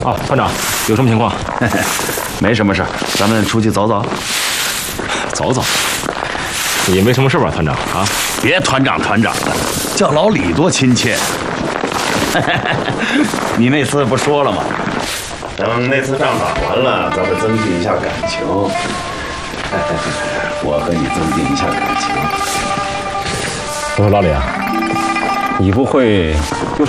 啊，团长，有什么情况？ 没什么事，咱们出去走走。 走走，也没什么事吧，团长啊？ 别团长的，叫老李多亲切。你那次不说了吗？等那次仗打完了，咱们增进一下感情。我和你增进一下感情。 我说老李啊，你不会